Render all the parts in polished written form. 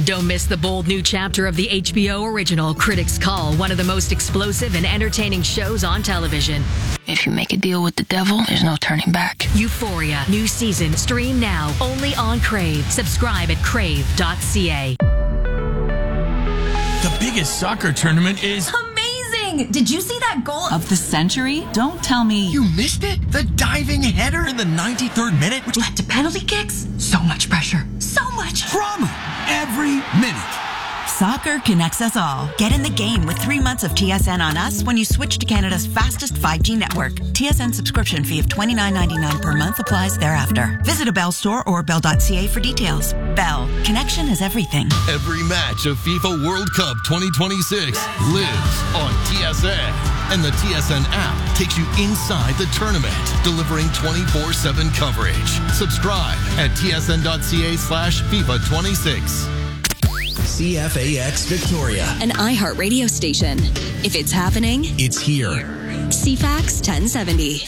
Don't miss the bold new chapter of the HBO original Critics Call, one of the most explosive and entertaining shows on television. If you make a deal with the devil, there's no turning back. Euphoria, new season, stream now, only on Crave. Subscribe at crave.ca. The biggest soccer tournament is amazing! Did you see that goal of the century? Don't tell me you missed it? The diving header in the 93rd minute, which led to penalty kicks? So much pressure. So much drama every minute. Soccer connects us all. Get in the game with 3 months of TSN on us when you switch to Canada's fastest 5G network. TSN subscription fee of $29.99 per month applies thereafter. Visit a Bell store or bell.ca for details. Bell. Connection is everything. Every match of FIFA World Cup 2026 lives on TSN. And the TSN app takes you inside the tournament, delivering 24/7 coverage. Subscribe at tsn.ca/FIFA26. CFAX Victoria, an iHeartRadio station. If it's happening, it's here. CFAX 1070.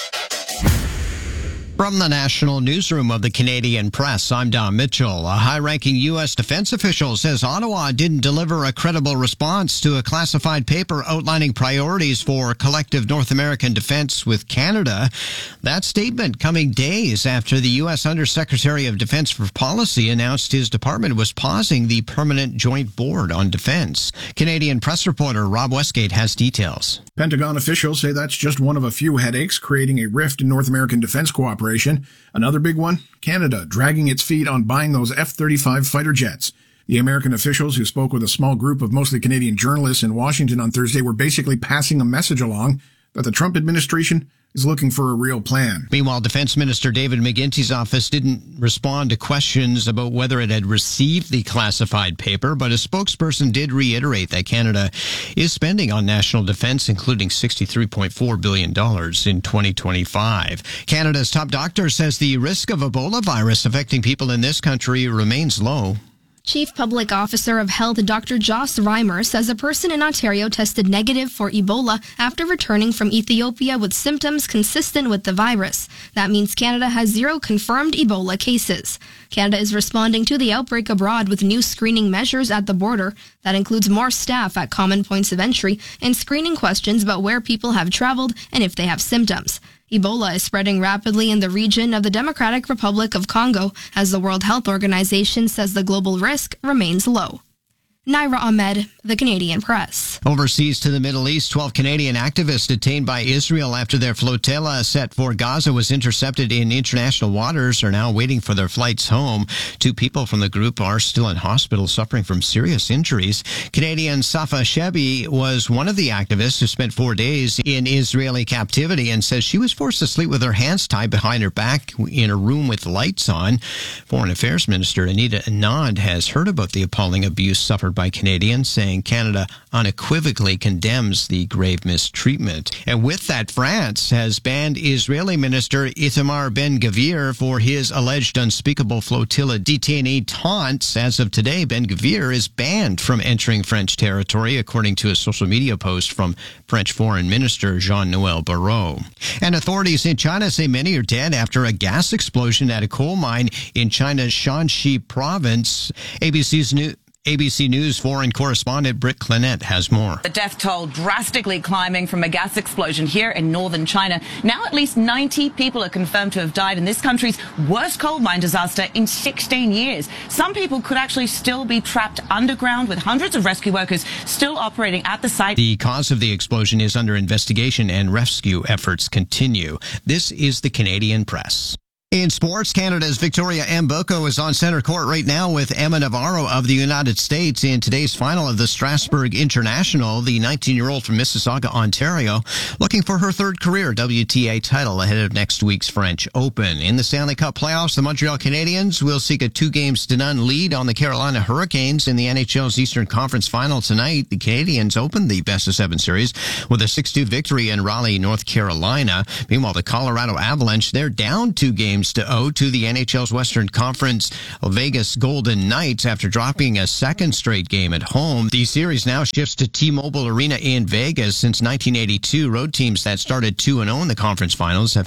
From the National Newsroom of the Canadian Press, I'm Don Mitchell. A high-ranking U.S. defense official says Ottawa didn't deliver a credible response to a classified paper outlining priorities for collective North American defense with Canada. That statement coming days after the U.S. Undersecretary of Defense for Policy announced his department was pausing the Permanent Joint Board on Defense. Canadian Press reporter Rob Westgate has details. Pentagon officials say that's just one of a few headaches creating a rift in North American defense cooperation. Another big one, Canada dragging its feet on buying those F-35 fighter jets. The American officials who spoke with a small group of mostly Canadian journalists in Washington on Thursday were basically passing a message along that the Trump administration is looking for a real plan. Meanwhile, Defense Minister David McGuinty's office didn't respond to questions about whether it had received the classified paper, but a spokesperson did reiterate that Canada is spending on national defense, including $63.4 billion in 2025. Canada's top doctor says the risk of Ebola virus affecting people in this country remains low. Chief Public Officer of Health Dr. Joss Reimer says a person in Ontario tested negative for Ebola after returning from Ethiopia with symptoms consistent with the virus. That means Canada has 0 confirmed Ebola cases. Canada is responding to the outbreak abroad with new screening measures at the border. That includes more staff at common points of entry and screening questions about where people have traveled and if they have symptoms. Ebola is spreading rapidly in the region of the Democratic Republic of Congo as the World Health Organization says the global risk remains low. Naira Ahmed, The Canadian Press. Overseas to the Middle East, 12 Canadian activists detained by Israel after their flotilla set for Gaza was intercepted in international waters are now waiting for their flights home. 2 people from the group are still in hospital suffering from serious injuries. Canadian Safa Shebi was one of the activists who spent 4 days in Israeli captivity and says she was forced to sleep with her hands tied behind her back in a room with lights on. Foreign Affairs Minister Anita Anand has heard about the appalling abuse suffered by Canadians, saying Canada unequivocally condemns the grave mistreatment. And with that, France has banned Israeli Minister Itamar Ben-Gvir for his alleged unspeakable flotilla detainee taunts. As of today, Ben-Gvir is banned from entering French territory, according to a social media post from French Foreign Minister Jean-Noël Barrot. And authorities in China say many are dead after a gas explosion at a coal mine in China's Shanxi province. ABC News foreign correspondent Britt Clinette has more. The death toll drastically climbing from a gas explosion here in northern China. Now at least 90 people are confirmed to have died in this country's worst coal mine disaster in 16 years. Some people could actually still be trapped underground, with hundreds of rescue workers still operating at the site. The cause of the explosion is under investigation and rescue efforts continue. This is the Canadian Press. In sports, Canada's Victoria Mboko is on center court right now with Emma Navarro of the United States in today's final of the Strasbourg International. The 19-year-old from Mississauga, Ontario, looking for her 3rd career WTA title ahead of next week's French Open. In the Stanley Cup playoffs, the Montreal Canadiens will seek a 2-0 lead on the Carolina Hurricanes in the NHL's Eastern Conference Final tonight. The Canadiens opened the best-of-7 series with a 6-2 victory in Raleigh, North Carolina. Meanwhile, the Colorado Avalanche, they're down 2-0 to the NHL's Western Conference Vegas Golden Knights after dropping a 2nd straight game at home. The series now shifts to T-Mobile Arena in Vegas. Since 1982, road teams that started 2-0 in the conference finals have had a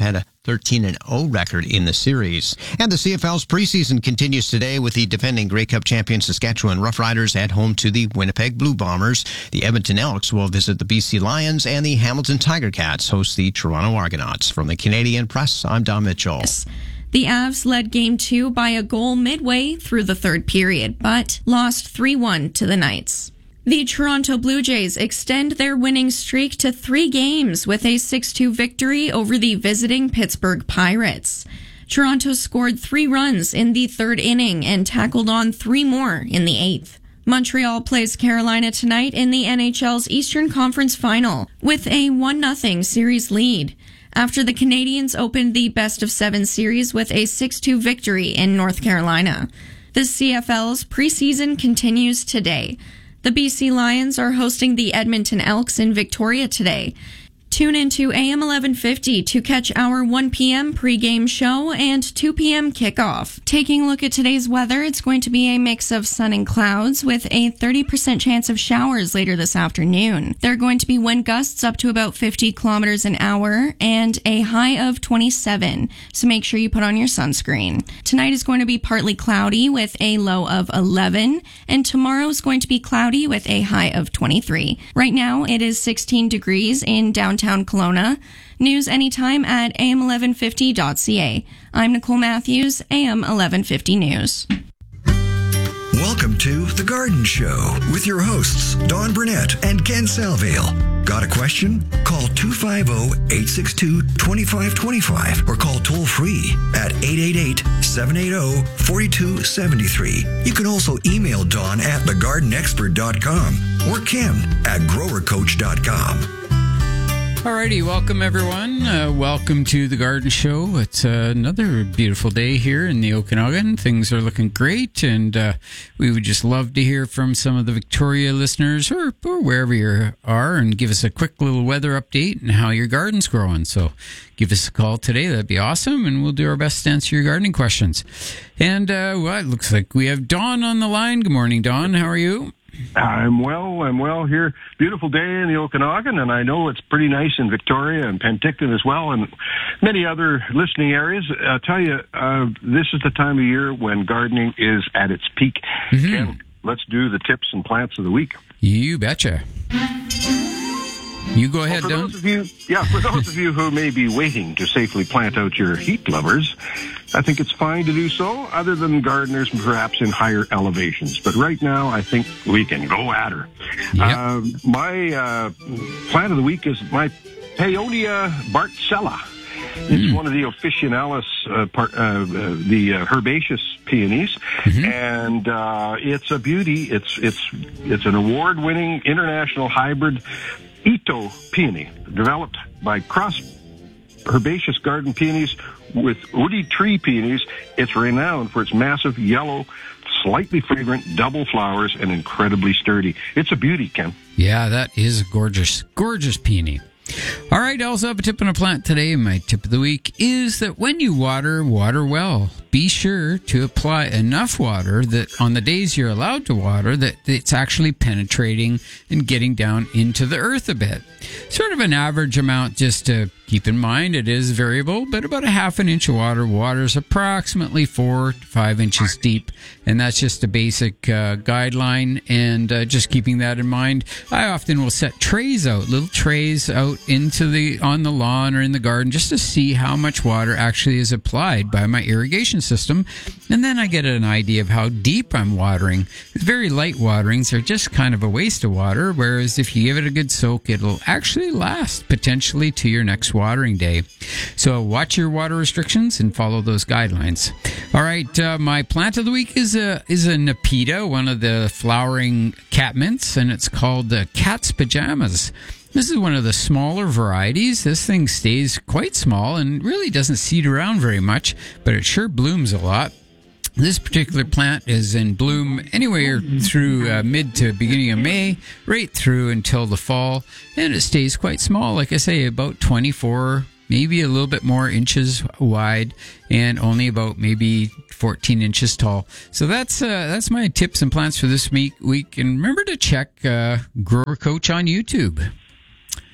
13-0 record in the series. And the CFL's preseason continues today with the defending Grey Cup champion Saskatchewan Roughriders at home to the Winnipeg Blue Bombers. The Edmonton Elks will visit the BC Lions, and the Hamilton Tiger Cats host the Toronto Argonauts. From the Canadian Press, I'm Don Mitchell. The Avs led Game 2 by a goal midway through the third period, but lost 3-1 to the Knights. The Toronto Blue Jays extend their winning streak to 3 games with a 6-2 victory over the visiting Pittsburgh Pirates. Toronto scored 3 runs in the third inning and tackled on 3 more in the 8th. Montreal plays Carolina tonight in the NHL's Eastern Conference Final with a 1-0 series lead, after the Canadiens opened the best-of-7 series with a 6-2 victory in North Carolina. The CFL's preseason continues today. The BC Lions are hosting the Edmonton Elks in Victoria today. Tune into AM 1150 to catch our 1 p.m. pregame show and 2 p.m. kickoff. Taking a look at today's weather, it's going to be a mix of sun and clouds with a 30% chance of showers later this afternoon. There are going to be wind gusts up to about 50 kilometers an hour and a high of 27, so make sure you put on your sunscreen. Tonight is going to be partly cloudy with a low of 11, and tomorrow is going to be cloudy with a high of 23. Right now, it is 16 degrees in downtown Kelowna. News anytime at am1150.ca. I'm Nicole Matthews, AM 1150 News. Welcome to The Garden Show with your hosts, Dawn Burnett and Ken Salvale. Got a question? Call 250-862-2525 or call toll free at 888-780-4273. You can also email Dawn at thegardenexpert.com or Ken at growercoach.com. Alrighty, welcome everyone. Welcome to the Garden Show. It's another beautiful day here in the Okanagan. Things are looking great, and we would just love to hear from some of the Victoria listeners or wherever you are, and give us a quick little weather update and how your garden's growing. So give us a call today. That'd be awesome, and we'll do our best to answer your gardening questions. And well, it looks like we have Dawn on the line. Good morning, Dawn. How are you? I'm well here. Beautiful day in the Okanagan, and I know it's pretty nice in Victoria and Penticton as well, and many other listening areas. I'll tell you, this is the time of year when gardening is at its peak. Mm-hmm. Ken, let's do the tips and plants of the week. You betcha. You go ahead, Don. For those of you who may be waiting to safely plant out your heat lovers, I think it's fine to do so, other than gardeners perhaps in higher elevations. But right now, I think we can go at her. Yep. My plant of the week is my Paeonia Bartzella. It's one of the officinalis, the herbaceous peonies, and it's a beauty. It's an award-winning international hybrid Ito peony, developed by Cross Herbaceous Garden Peonies with woody tree peonies. It's renowned for its massive yellow, slightly fragrant double flowers and incredibly sturdy. It's a beauty, Ken. Yeah, that is a gorgeous peony. All right, I also have a tip on a plant today. My tip of the week is that when you water well. Be sure to apply enough water that on the days you're allowed to water, that it's actually penetrating and getting down into the earth a bit. Sort of an average amount, just to keep in mind. It is variable, but about a half an inch of water is approximately 4 to 5 inches deep, and that's just a basic guideline, and just keeping that in mind. I often will set little trays out on the lawn or in the garden, just to see how much water actually is applied by my irrigation system, and then I get an idea of how deep I'm watering. Very light waterings are just kind of a waste of water, whereas if you give it a good soak, it'll actually last potentially to your next watering day. So watch your water restrictions and follow those guidelines. All right, my plant of the week is a Nepeta, one of the flowering catmints, and it's called Cat's Pajamas. This is one of the smaller varieties. This thing stays quite small and really doesn't seed around very much, but it sure blooms a lot. This particular plant is in bloom anywhere through mid to beginning of May, right through until the fall, and it stays quite small. Like I say, about 24, maybe a little bit more inches wide, and only about maybe 14 inches tall. So that's my tips and plants for this week. And remember to check Grower Coach on YouTube.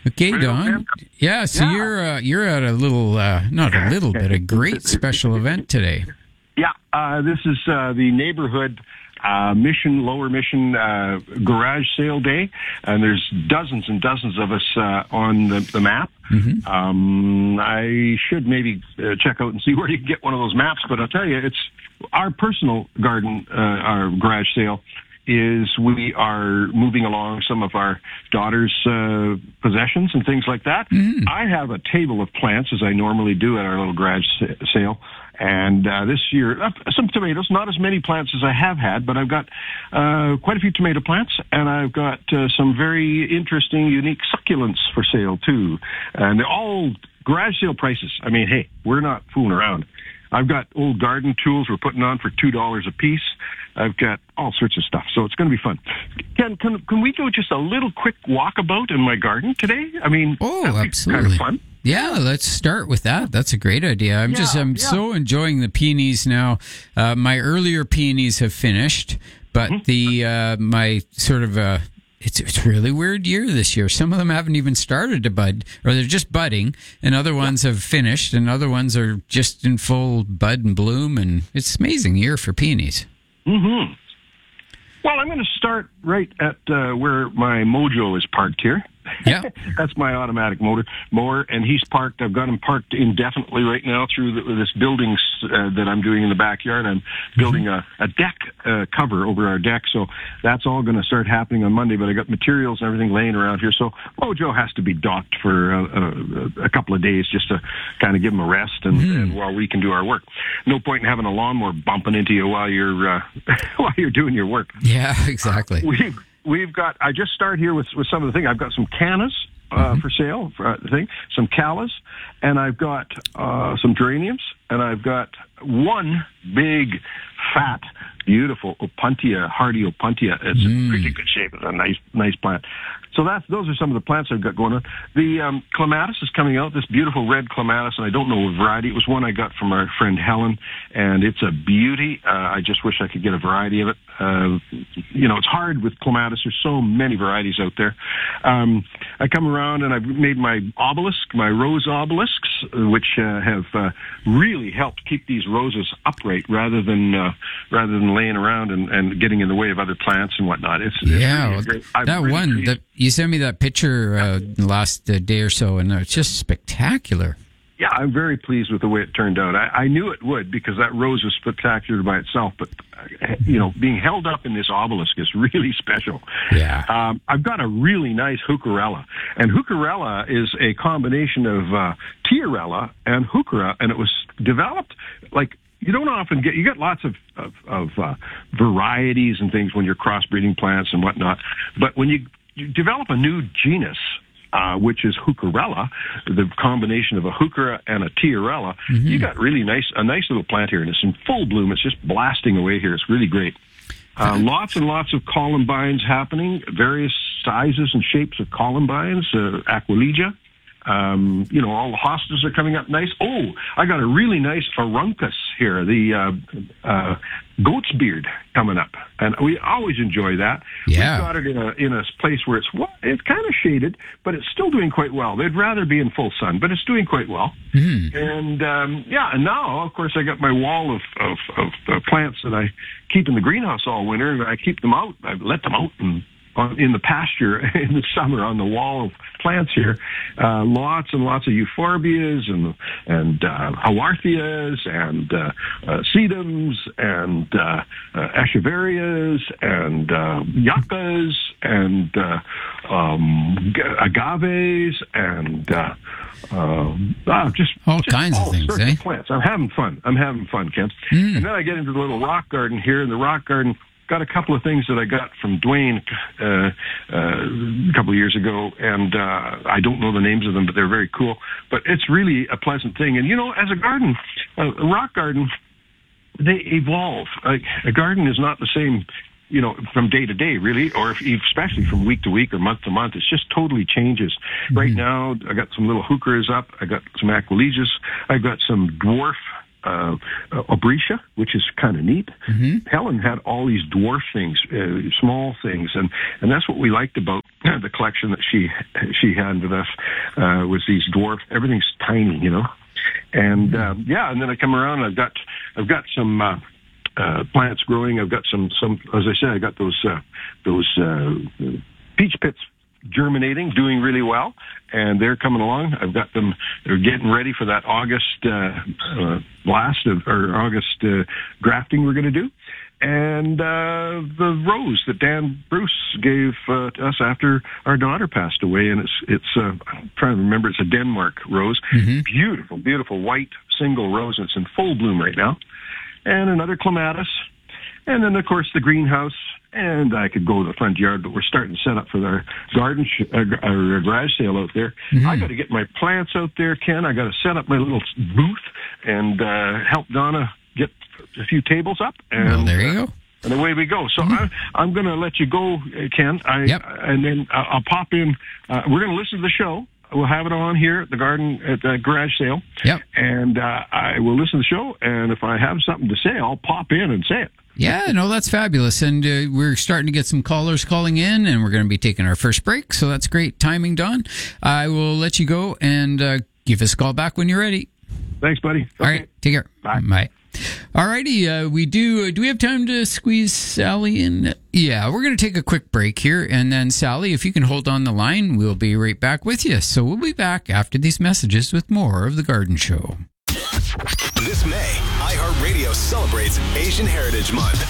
Okay, Don. Yeah, so you're at a little, not a little bit, a great special event today. Yeah, this is the neighborhood Lower Mission garage sale day, and there's dozens and dozens of us on the map. Mm-hmm. I should maybe check out and see where you can get one of those maps, but I'll tell you, it's our personal garden, our garage sale is we are moving along some of our daughter's possessions and things like that. Mm-hmm. I have a table of plants, as I normally do at our little garage sale. And this year, some tomatoes, not as many plants as I have had, but I've got quite a few tomato plants, and I've got some very interesting, unique succulents for sale, too. And they're all garage sale prices. I mean, hey, we're not fooling around. I've got old garden tools we're putting on for $2 a piece. I've got all sorts of stuff, so it's going to be fun. Can we do just a little quick walkabout in my garden today? I mean, absolutely. Kind of fun. Yeah, let's start with that. That's a great idea. I'm so enjoying the peonies now. My earlier peonies have finished, but the my sort of it's a really weird year this year. Some of them haven't even started to bud, or they're just budding, and other ones have finished, and other ones are just in full bud and bloom, and it's an amazing year for peonies. Mm-hmm. Well, I'm going to start right at where my Mojo is parked here. Yeah. That's my automatic mower, and he's parked. I've got him parked indefinitely right now through this building that I'm doing in the backyard. I'm building a deck cover over our deck, so that's all going to start happening on Monday, but I got materials and everything laying around here, so Mojo has to be docked for a couple of days just to kind of give him a rest and while we can do our work. No point in having a lawnmower bumping into you while you're doing your work. Yeah, exactly. We've got, I just start here with some of the things. I've got some cannas for sale, some callas, and I've got some geraniums, and I've got one big, fat, beautiful hardy opuntia. It's in pretty good shape. It's a nice plant. So those are some of the plants I've got going on. The clematis is coming out, this beautiful red clematis, and I don't know what variety. It was one I got from our friend Helen, and it's a beauty. I just wish I could get a variety of it. It's hard with clematis. There's so many varieties out there. I come around and I've made my rose obelisks, which have really helped keep these roses upright rather than laying around and getting in the way of other plants and whatnot. It's really great. You sent me that picture last day or so, and it's just spectacular. Yeah, I'm very pleased with the way it turned out. I knew it would because that rose was spectacular by itself, but, being held up in this obelisk is really special. Yeah. I've got a really nice heucherella, and heucherella is a combination of tiarella and heuchera, and it was developed you don't often you get lots of varieties and things when you're crossbreeding plants and whatnot, but when you develop a new genus, which is heucherella, the combination of a heuchera and a tiarella, you got a nice little plant here, and it's in full bloom. It's just blasting away here. It's really great. Lots and lots of columbines happening, various sizes and shapes of columbines, Aquilegia. All the hostas are coming up nice. Oh, I got a really nice Aruncus here, the goat's beard coming up, and we always enjoy that. Yeah. We've got it in a place where it's kind of shaded, but it's still doing quite well. They'd rather be in full sun, but it's doing quite well. Mm-hmm. And and now, of course, I got my wall of plants that I keep in the greenhouse all winter, and I keep them out. I let them out in the pasture in the summer on the wall of plants here. Lots and lots of euphorbias and haworthias and sedums and echeverias and yuccas and agaves and just kinds of things, sorts of plants. I'm having fun, Kent. And then I get into the little rock garden here, and the rock garden got a couple of things that I got from Dwayne a couple of years ago, and I don't know the names of them, but they're very cool. But it's really a pleasant thing. And, as a rock garden, they evolve. A garden is not the same, from day to day, really, or especially from week to week or month to month. It just totally changes. Mm-hmm. Right now, I got some little heucheras up. I got some Aquilegias. I got some dwarf Obretia, which is kind of neat. Mm-hmm. Helen had all these dwarf things, small things, and that's what we liked about the collection that she handed us, was these dwarf. Everything's tiny, you know. And and then I come around. I've got some plants growing. I've got some as I said, I got those peach pits germinating, doing really well, and they're coming along. I've got them; they're getting ready for that August August grafting we're going to do. And the rose that Dan Bruce gave to us after our daughter passed away, and it's I'm trying to remember, it's a Denmark rose. Mm-hmm. Beautiful white single rose, and it's in full bloom right now. And another clematis, and then of course the greenhouse. And I could go to the front yard, but we're starting to set up for our garden, our garage sale out there. Mm-hmm. I got to get my plants out there, Ken. I got to set up my little booth and help Donna get a few tables up. And, well, there you go. And away we go. So I'm going to let you go, Ken. And then I'll pop in. We're going to listen to the show. We'll have it on here at the garden, at the garage sale. Yep. And I will listen to the show. And if I have something to say, I'll pop in and say it. Yeah, no, that's fabulous. And we're starting to get some callers calling in, and we're going to be taking our first break. So that's great timing, Don. I will let you go and give us a call back when you're ready. Thanks, buddy. Okay. All right, take care. Bye. All righty, do we have time to squeeze Sally in? Yeah, we're going to take a quick break here. And then, Sally, if you can hold on the line, we'll be right back with you. So we'll be back after these messages with more of The Garden Show. This May, iHeartRadio celebrates Asian Heritage Month.